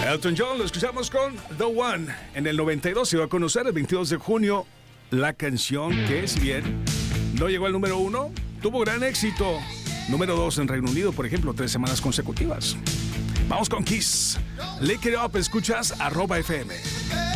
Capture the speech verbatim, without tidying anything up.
Elton John, lo escuchamos con The One. En el noventa y dos se iba a conocer el veintidós de junio la canción que, si bien no llegó al número uno, tuvo gran éxito. Número dos en Reino Unido, por ejemplo, tres semanas consecutivas. Vamos con Kiss. Lick It Up, escuchas arroba F M.